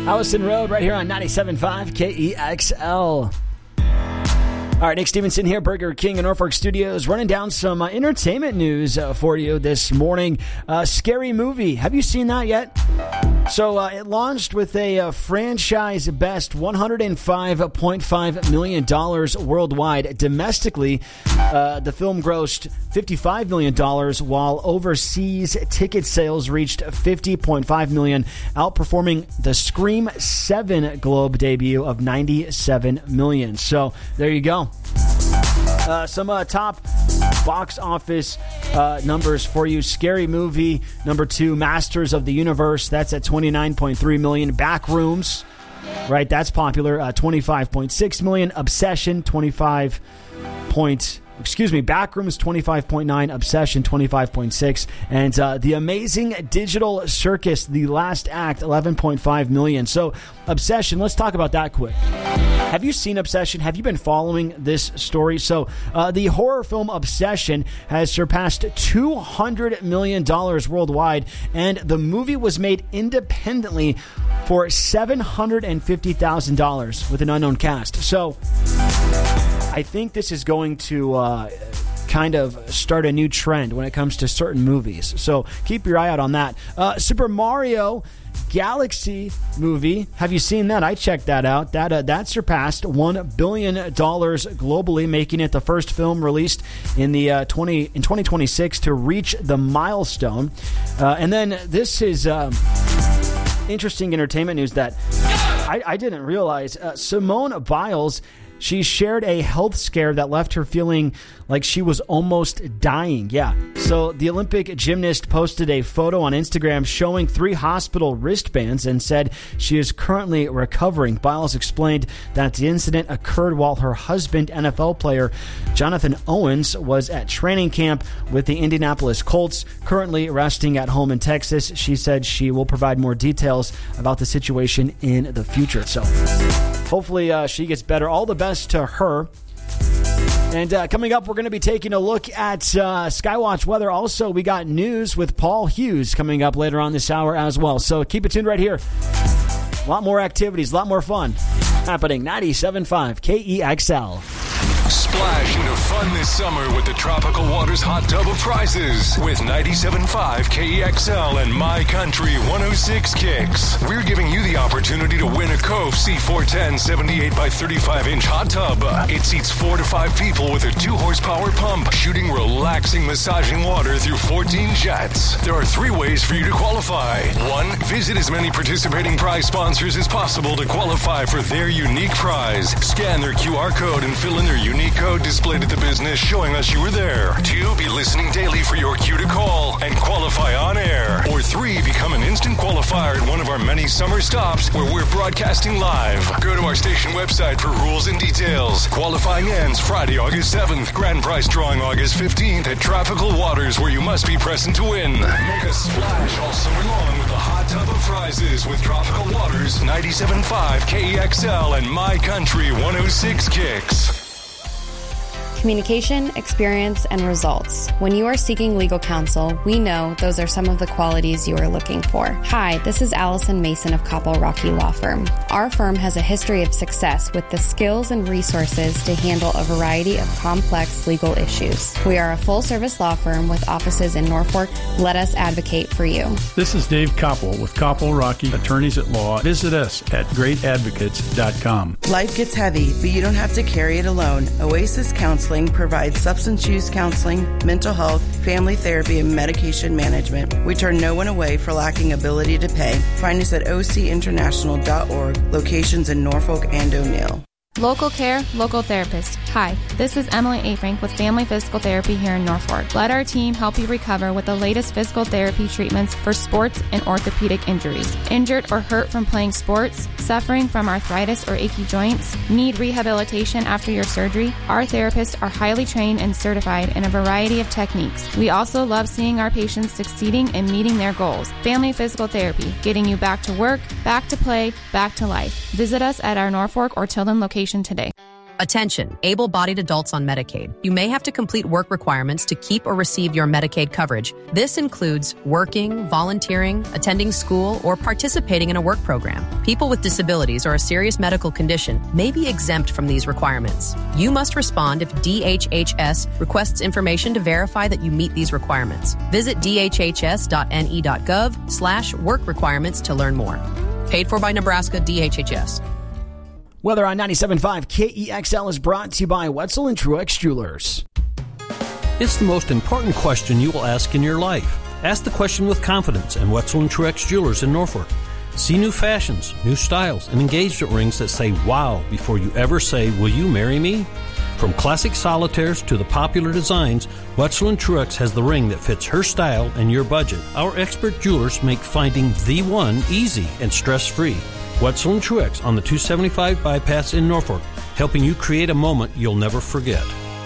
Allison Road right here on 97.5 KEXL. All right, Nick Stevenson here, Burger King in Norfolk Studios, running down some entertainment news for you this morning. Scary Movie. Have you seen that yet? So it launched with a franchise best $105.5 million worldwide. Domestically, the film grossed $55 million, while overseas ticket sales reached $50.5 million, outperforming the Scream 7 Globe debut of $97 million. So there you go. Some top box office numbers for you. Scary Movie, number 2, Masters of the Universe. That's at $29.3 million. Backrooms, right? That's popular. $25.6 million. Obsession, Backrooms 25.9, Obsession 25.6, and The Amazing Digital Circus, The Last Act, 11.5 million. So Obsession, let's talk about that quick. Have you seen Obsession? Have you been following this story? So the horror film Obsession has surpassed $200 million worldwide, and the movie was made independently for $750,000 with an unknown cast. So I think this is going to kind of start a new trend when it comes to certain movies. So keep your eye out on that. Super Mario Galaxy movie. Have you seen that? I checked that out. That surpassed $1 billion globally, making it the first film released in 2026 to reach the milestone. And then this is interesting entertainment news that I didn't realize. Simone Biles, she shared a health scare that left her feeling like she was almost dying. Yeah. So the Olympic gymnast posted a photo on Instagram showing 3 hospital wristbands and said she is currently recovering. Biles explained that the incident occurred while her husband, NFL player Jonathan Owens, was at training camp with the Indianapolis Colts, currently resting at home in Texas. She said she will provide more details about the situation in the future. So hopefully she gets better. All the best to her. And coming up, we're going to be taking a look at Skywatch weather. Also, we got news with Paul Hughes coming up later on this hour as well. So keep it tuned right here. A lot more activities, a lot more fun happening. 97.5 KEXL. Splash into fun this summer with the Tropical Waters Hot Tub of Prizes with 97.5 KEXL and My Country 106 Kicks. We're giving you the opportunity to win a Cove C410 78 by 35-inch hot tub. It seats 4 to 5 people with a 2-horsepower pump, shooting relaxing, massaging water through 14 jets. There are 3 ways for you to qualify. 1, visit as many participating prize sponsors as possible to qualify for their unique prize. Scan their QR code and fill in their unique code displayed at the business showing us you were there. 2, be listening daily for your cue to call and qualify on air. Or 3, become an instant qualifier at one of our many summer stops where we're broadcasting live. Go to our station website for rules and details. Qualifying ends Friday, August 7th. Grand prize drawing August 15th at Tropical Waters, where you must be present to win. Make a splash all summer long with a hot tub of prizes with Tropical Waters, 97.5 KEXL and My Country 106 Kicks. Communication, experience, and results. When you are seeking legal counsel, we know those are some of the qualities you are looking for. Hi, this is Allison Mason of Koppel Rocky Law Firm. Our firm has a history of success with the skills and resources to handle a variety of complex legal issues. We are a full-service law firm with offices in Norfolk. Let us advocate for you. This is Dave Koppel with Koppel Rocky Attorneys at Law. Visit us at greatadvocates.com. Life gets heavy, but you don't have to carry it alone. Oasis Counseling provides substance use counseling, mental health, family therapy, and medication management. We turn no one away for lacking ability to pay. Find us at ocinternational.org, locations in Norfolk and O'Neill. Local care, local therapist. Hi, this is Emily A. Frank with Family Physical Therapy here in Norfolk. Let our team help you recover with the latest physical therapy treatments for sports and orthopedic injuries. Injured or hurt from playing sports, suffering from arthritis or achy joints, need rehabilitation after your surgery? Our therapists are highly trained and certified in a variety of techniques. We also love seeing our patients succeeding and meeting their goals. Family Physical Therapy, getting you back to work, back to play, back to life. Visit us at our Norfolk or Tilden location today. Attention, able-bodied adults on Medicaid. You may have to complete work requirements to keep or receive your Medicaid coverage. This includes working, volunteering, attending school, or participating in a work program. People with disabilities or a serious medical condition may be exempt from these requirements. You must respond if DHHS requests information to verify that you meet these requirements. Visit dhhs.ne.gov/work requirements to learn more. Paid for by Nebraska DHHS. Weather on 97.5 KEXL is brought to you by Wetzel and Truex Jewelers. It's the most important question you will ask in your life. Ask the question with confidence at Wetzel and Truex Jewelers in Norfolk. See new fashions, new styles, and engagement rings that say wow before you ever say, will you marry me? From classic solitaires to the popular designs, Wetzel and Truex has the ring that fits her style and your budget. Our expert jewelers make finding the one easy and stress-free. Wetzel and Truex on the 275 bypass in Norfolk, helping you create a moment you'll never forget.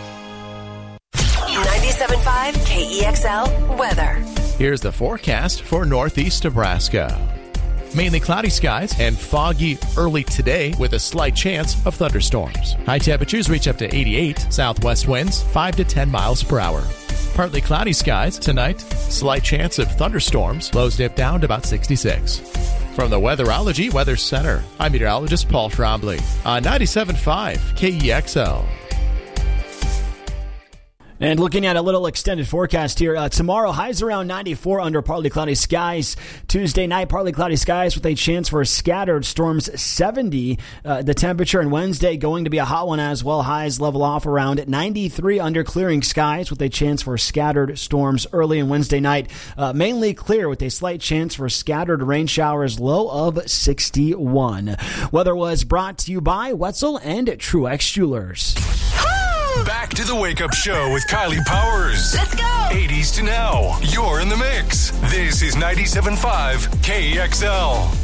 97.5 KEXL weather. Here's the forecast for northeast Nebraska. Mainly cloudy skies and foggy early today with a slight chance of thunderstorms. High temperatures reach up to 88, southwest winds 5 to 10 miles per hour. Partly cloudy skies tonight, slight chance of thunderstorms, lows dip down to about 66. From the Weatherology Weather Center, I'm meteorologist Paul Trombley on 97.5 KEXL. And looking at a little extended forecast here, tomorrow highs around 94 under partly cloudy skies. Tuesday night, partly cloudy skies with a chance for scattered storms, 70 the temperature. And Wednesday going to be a hot one as well. Highs level off around 93 under clearing skies with a chance for scattered storms early in Wednesday night. Mainly clear with a slight chance for scattered rain showers, low of 61. Weather was brought to you by Wetzel and Truex Jewelers. Back to the Wake Up Show with Kylie Powers. Let's go! 80s to now. You're in the mix. This is 97.5 KEXL.